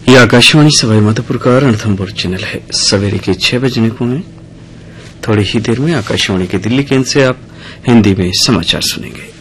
ये आकाशवाणी सवाई माधोपुर का रणथंभौर चैनल है। सवेरे के 6 बजने को में थोड़ी ही देर में आकाशवाणी के दिल्ली केंद्र से आप हिंदी में समाचार सुनेंगे।